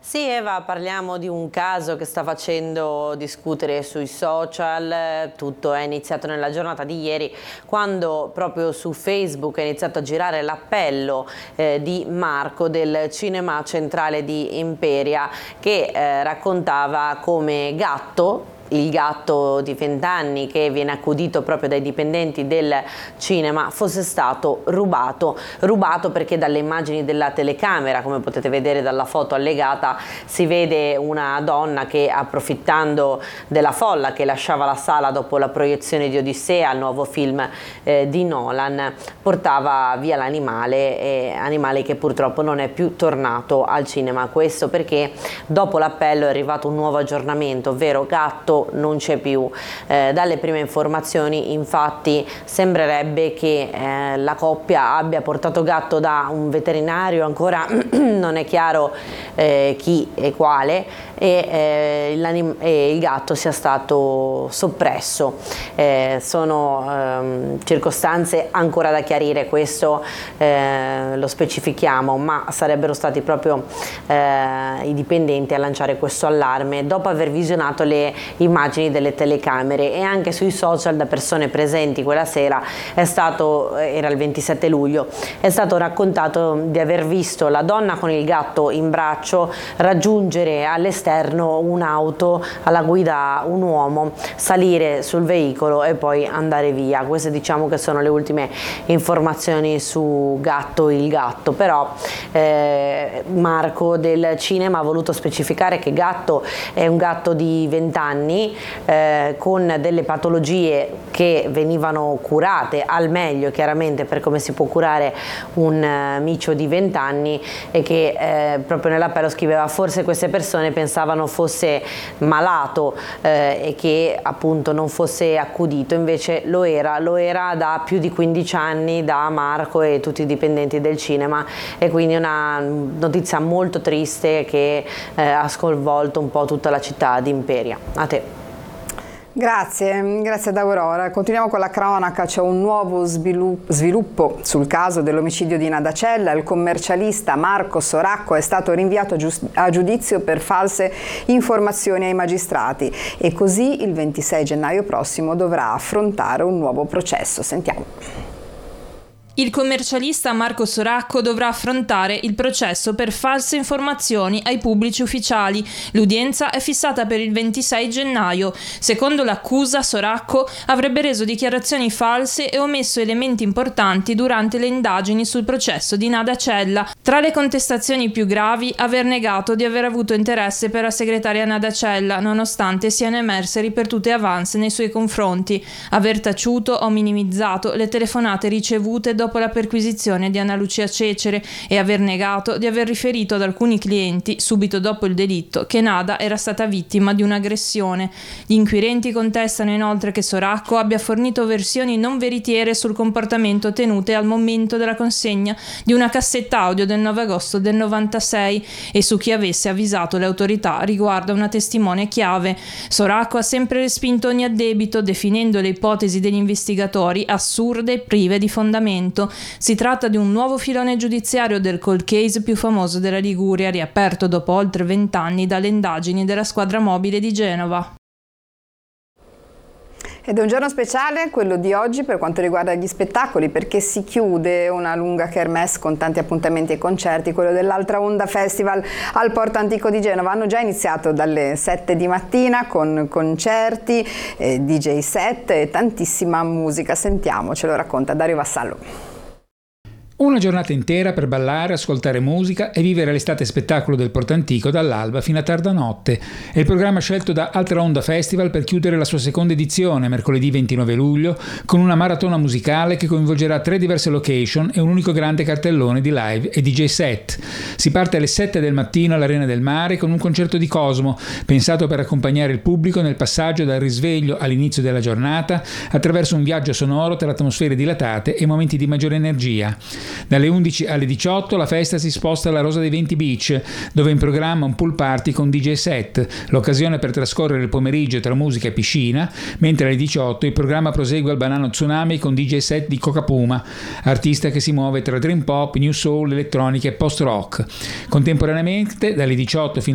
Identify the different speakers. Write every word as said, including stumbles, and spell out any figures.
Speaker 1: Sì, Eva, parliamo di un caso che sta facendo discutere sui social. Tutto è iniziato nella giornata di ieri, quando proprio su Facebook è iniziato a girare l'appello eh, di Marco del Cinema Centrale di Imperia, che eh, raccontava come Gatto, il gatto di vent'anni che viene accudito proprio dai dipendenti del cinema, fosse stato rubato. Rubato perché dalle immagini della telecamera, come potete vedere dalla foto allegata, si vede una donna che, approfittando della folla che lasciava la sala dopo la proiezione di Odissea, il nuovo film eh, di Nolan, portava via l'animale, eh, animale che purtroppo non è più tornato al cinema. Questo perché dopo l'appello è arrivato un nuovo aggiornamento, ovvero Gatto non c'è più. Eh, dalle prime informazioni infatti sembrerebbe che eh, la coppia abbia portato Gatto da un veterinario, ancora non è chiaro eh, chi e quale, e, eh, e il gatto sia stato soppresso. Eh, sono ehm, circostanze ancora da chiarire, questo eh, lo specifichiamo, ma sarebbero stati proprio eh, i dipendenti a lanciare questo allarme dopo aver visionato le immagini delle telecamere. E anche sui social, da persone presenti quella sera, è stato, era il ventisette luglio, è stato raccontato di aver visto la donna con il gatto in braccio raggiungere all'esterno un'auto, alla guida un uomo, salire sul veicolo e poi andare via. Queste, diciamo, che sono le ultime informazioni su Gatto il gatto. Però eh, Marco del cinema ha voluto specificare che Gatto è un gatto di vent'anni eh, con delle patologie che venivano curate al meglio, chiaramente, per come si può curare un uh, micio di vent'anni, e che eh, proprio nell'appello scriveva: forse queste persone pensavano fosse malato eh, e che appunto non fosse accudito, invece lo era, lo era da più di quindici anni da Marco e tutti i dipendenti del cinema. E quindi una notizia molto triste che eh, ha sconvolto un po' tutta la città di Imperia. A te.
Speaker 2: Grazie, grazie ad Aurora. Continuiamo con la cronaca. C'è un nuovo sviluppo sul caso dell'omicidio di Nadacella. Il commercialista Marco Soracco è stato rinviato a giudizio per false informazioni ai magistrati e così il ventisei gennaio prossimo dovrà affrontare un nuovo processo. Sentiamo.
Speaker 3: Il commercialista Marco Soracco dovrà affrontare il processo per false informazioni ai pubblici ufficiali. L'udienza è fissata per il ventisei gennaio. Secondo l'accusa, Soracco avrebbe reso dichiarazioni false e omesso elementi importanti durante le indagini sul processo di Nadacella. Tra le contestazioni più gravi, aver negato di aver avuto interesse per la segretaria Nadacella, nonostante siano emerse ripetute avance nei suoi confronti, aver taciuto o minimizzato le telefonate ricevute dopo dopo la perquisizione di Anna Lucia Cecere e aver negato di aver riferito ad alcuni clienti, subito dopo il delitto, che Nada era stata vittima di un'aggressione. Gli inquirenti contestano inoltre che Soracco abbia fornito versioni non veritiere sul comportamento tenute al momento della consegna di una cassetta audio del nove agosto del novantasei e su chi avesse avvisato le autorità riguardo a una testimone chiave. Soracco ha sempre respinto ogni addebito, definendo le ipotesi degli investigatori assurde e prive di fondamento. Si tratta di un nuovo filone giudiziario del cold case più famoso della Liguria, riaperto dopo oltre vent'anni dalle indagini della squadra mobile di Genova.
Speaker 2: Ed è un giorno speciale quello di oggi per quanto riguarda gli spettacoli, perché si chiude una lunga kermesse con tanti appuntamenti e concerti. Quello dell'Altra Onda Festival al Porto Antico di Genova hanno già iniziato dalle sette di mattina con concerti, eh, D J set e tantissima musica. Sentiamo, ce lo racconta Dario Vassallo.
Speaker 4: Una giornata intera per ballare, ascoltare musica e vivere l'estate spettacolo del Porto Antico dall'alba fino a tarda notte. È il programma scelto da Altra Onda Festival per chiudere la sua seconda edizione, mercoledì ventinove luglio, con una maratona musicale che coinvolgerà tre diverse location e un unico grande cartellone di live e D J set. Si parte alle sette del mattino all'Arena del Mare con un concerto di Cosmo, pensato per accompagnare il pubblico nel passaggio dal risveglio all'inizio della giornata, attraverso un viaggio sonoro tra atmosfere dilatate e momenti di maggiore energia. Dalle undici alle diciotto la festa si sposta alla Rosa dei Venti Beach, dove è in programma un pool party con D J set, l'occasione per trascorrere il pomeriggio tra musica e piscina, mentre alle diciotto il programma prosegue al Banano Tsunami con D J set di Coca Puma, artista che si muove tra dream pop, new soul, elettronica e post rock. Contemporaneamente, dalle diciotto fino